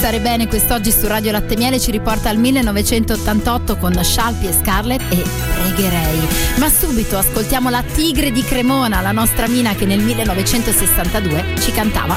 stare bene quest'oggi su Radio Latte Miele ci riporta al 1988 con Scialpi e Scarlett e Pregherei. Ma subito ascoltiamo la Tigre di Cremona, la nostra Mina che nel 1962 ci cantava